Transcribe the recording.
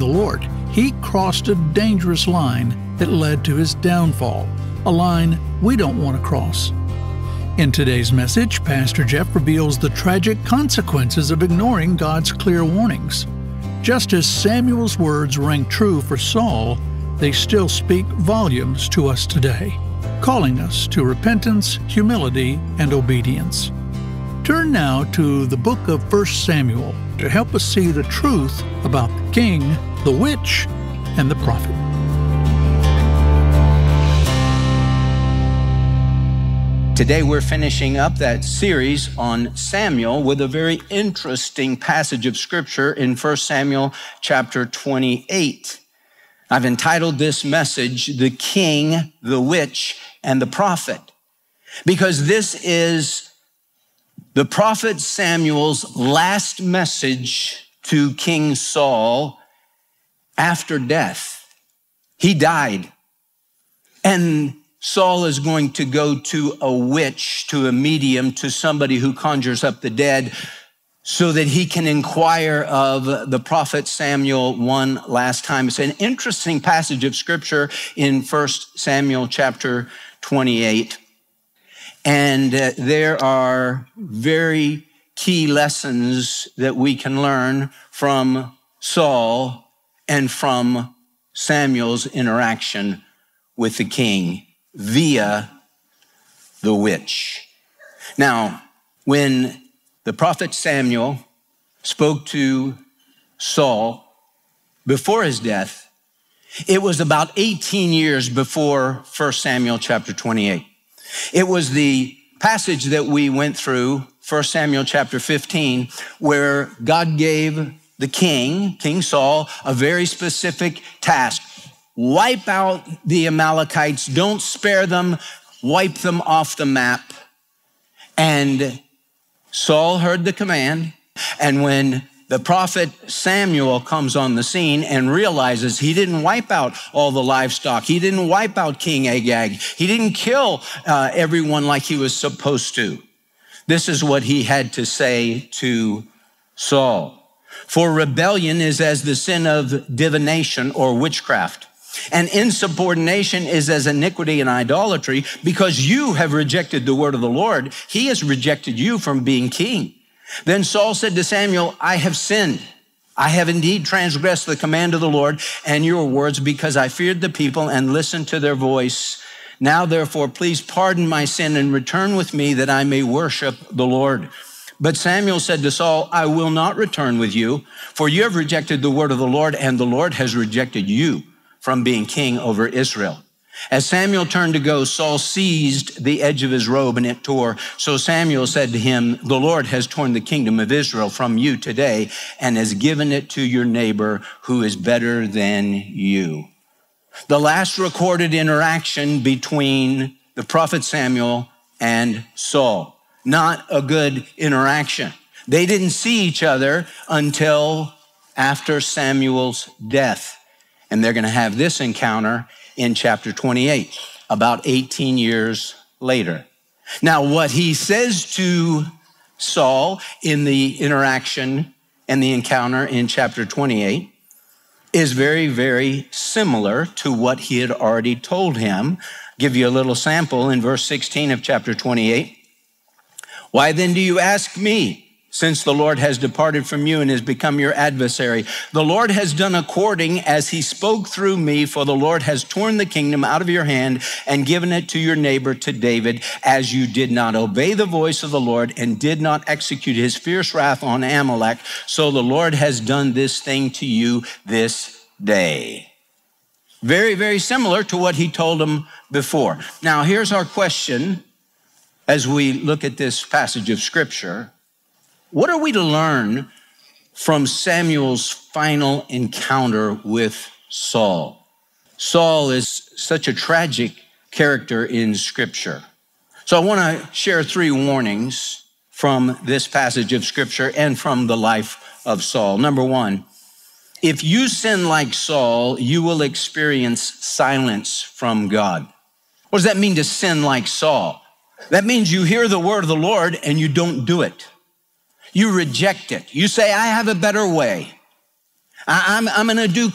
the Lord. He crossed a dangerous line that led to his downfall, a line we don't want to cross. In today's message, Pastor Jeff reveals the tragic consequences of ignoring God's clear warnings. Just as Samuel's words rang true for Saul, they still speak volumes to us today, calling us to repentance, humility, and obedience. Turn now to the book of 1 Samuel to help us see the truth about the king, the witch, and the prophet. Today we're finishing up that series on Samuel with a very interesting passage of Scripture in 1 Samuel chapter 28. I've entitled this message, The King, the Witch, and the Prophet, because this is the prophet Samuel's last message to King Saul after death. He died, and Saul is going to go to a witch, to a medium, to somebody who conjures up the dead so that he can inquire of the prophet Samuel one last time. It's an interesting passage of Scripture in 1 Samuel chapter 28. And there are very key lessons that we can learn from Saul and from Samuel's interaction with the king via the witch. Now, when the prophet Samuel spoke to Saul before his death, it was about 18 years before 1 Samuel chapter 28. It was the passage that we went through, 1 Samuel chapter 15, where God gave the king, King Saul, a very specific task. Wipe out the Amalekites, don't spare them, wipe them off the map. And Saul heard the command, and when the prophet Samuel comes on the scene and realizes he didn't wipe out all the livestock, he didn't wipe out King Agag, he didn't kill everyone like he was supposed to. This is what he had to say to Saul. For rebellion is as the sin of divination or witchcraft, and insubordination is as iniquity and idolatry. Because you have rejected the word of the Lord, he has rejected you from being king. Then Saul said to Samuel, I have sinned. I have indeed transgressed the command of the Lord and your words, because I feared the people and listened to their voice. Now, therefore, please pardon my sin and return with me that I may worship the Lord. But Samuel said to Saul, I will not return with you, for you have rejected the word of the Lord, and the Lord has rejected you from being king over Israel. As Samuel turned to go, Saul seized the edge of his robe and it tore. So Samuel said to him, the Lord has torn the kingdom of Israel from you today and has given it to your neighbor who is better than you. The last recorded interaction between the prophet Samuel and Saul. Not a good interaction. They didn't see each other until after Samuel's death. And they're going to have this encounter in chapter 28, about 18 years later. Now, what he says to Saul in the interaction and the encounter in chapter 28 is very, very similar to what he had already told him. I'll give you a little sample in verse 16 of chapter 28. Why then do you ask me? Since the Lord has departed from you and has become your adversary. The Lord has done according as he spoke through me, for the Lord has torn the kingdom out of your hand and given it to your neighbor, to David, as you did not obey the voice of the Lord and did not execute his fierce wrath on Amalek. So the Lord has done this thing to you this day. Very, very similar to what he told him before. Now, here's our question as we look at this passage of Scripture. What are we to learn from Samuel's final encounter with Saul? Saul is such a tragic character in Scripture. So I want to share 3 warnings from this passage of Scripture and from the life of Saul. Number 1, if you sin like Saul, you will experience silence from God. What does that mean to sin like Saul? That means you hear the word of the Lord and you don't do it. You reject it. You say, I have a better way. I'm going to do